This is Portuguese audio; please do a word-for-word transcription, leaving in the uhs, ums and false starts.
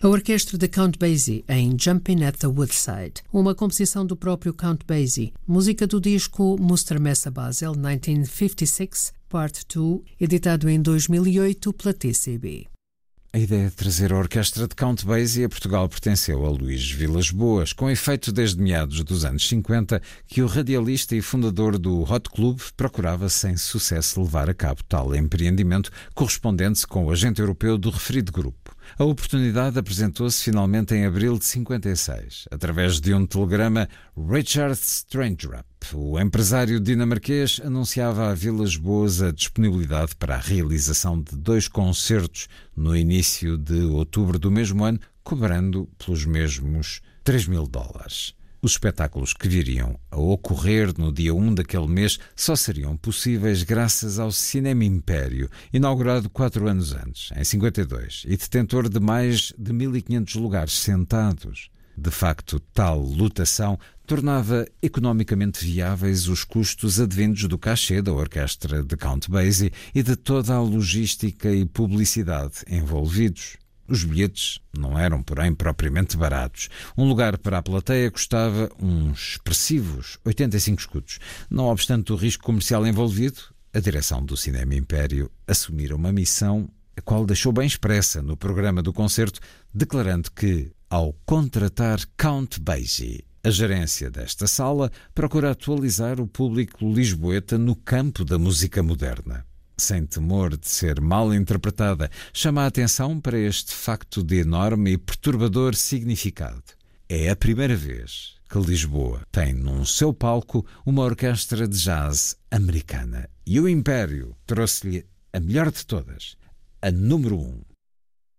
A orquestra de Count Basie em Jumping at the Woodside, uma composição do próprio Count Basie, música do disco Mustermesse Basel mil novecentos e cinquenta e seis, Part dois, editado em dois mil e oito pela T C B. A ideia de trazer a orquestra de Count Basie a Portugal pertenceu a Luís Vilas Boas, com efeito desde meados dos anos cinquenta, que o radialista e fundador do Hot Club procurava sem sucesso levar a cabo tal empreendimento, correspondente com o agente europeu do referido grupo. A oportunidade apresentou-se finalmente em abril de cinquenta e seis, através de um telegrama. Richard Strangerup, o empresário dinamarquês, anunciava a Vilas Boas a disponibilidade para a realização de dois concertos no início de outubro do mesmo ano, cobrando pelos mesmos três mil dólares. Os espetáculos que viriam a ocorrer no dia um daquele mês só seriam possíveis graças ao Cinema Império, inaugurado quatro anos antes, em cinquenta e dois, e detentor de mais de mil e quinhentos lugares sentados. De facto, tal lotação tornava economicamente viáveis os custos advindos do cachê da orquestra de Count Basie e de toda a logística e publicidade envolvidos. Os bilhetes não eram, porém, propriamente baratos. Um lugar para a plateia custava uns expressivos oitenta e cinco escudos. Não obstante o risco comercial envolvido, a direção do Cinema Império assumira uma missão, a qual deixou bem expressa no programa do concerto, declarando que, ao contratar Count Basie, a gerência desta sala procura atualizar o público lisboeta no campo da música moderna. Sem temor de ser mal interpretada, chama a atenção para este facto de enorme e perturbador significado. É a primeira vez que Lisboa tem num seu palco uma orquestra de jazz americana. E o Império trouxe-lhe a melhor de todas, a número um.